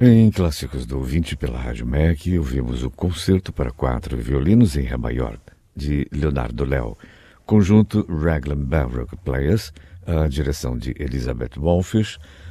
Em Clássicos do Ouvinte pela Rádio MEC, ouvimos o Concerto para Quatro Violinos em Ré Maior, de Leonardo Léo, conjunto Raglan Baroque Players, a direção de Elizabeth Wolfish,